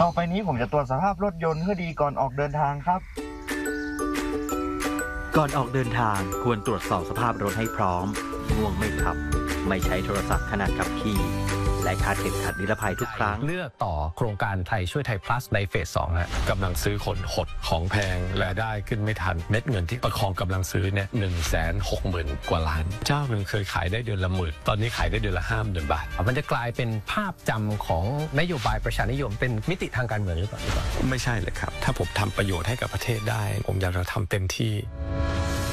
ต่อไปนี้ผมจะตรวจสภาพรถยนต์ให้ดีก่อนออกเดินทางครับก่อนออกเดินทางควรตรวจสอบสภาพรถให้พร้อมง่วงไม่ขับไม่ใช้โทรศัพท์ขณะขับขี่และคาดเข็มขัดนิรภัยทุกครั้งเลือกต่อโครงการไทยช่วยไทย plus ในเฟส 2 ฮะกำลังซื้อคนหดของแพงและได้ขึ้นไม่ทันเม็ดเงินที่ประคองกำลังซื้อเนี่ย160,000 กว่าล้านเจ้าหนึ่งเคยขายได้เดือนละหมื่นตอนนี้ขายได้เดือนละ50,000 บาทมันจะกลายเป็นภาพจำของนโยบายประชานิยมเป็นมิติทางการเมืองหรือเปล่าไม่ใช่เลยครับถ้าผมทำประโยชน์ให้กับประเทศได้ผมอยากจะทำเต็มที่